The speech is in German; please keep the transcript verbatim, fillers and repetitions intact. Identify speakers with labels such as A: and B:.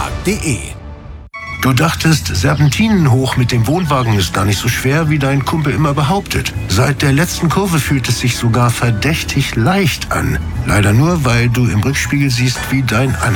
A: punkt de.
B: Du dachtest, Serpentinen hoch mit dem Wohnwagen ist gar nicht so schwer, wie dein Kumpel immer behauptet. Seit der letzten Kurve fühlt es sich sogar verdächtig leicht an. Leider nur, weil du im Rückspiegel siehst, wie dein Anhänger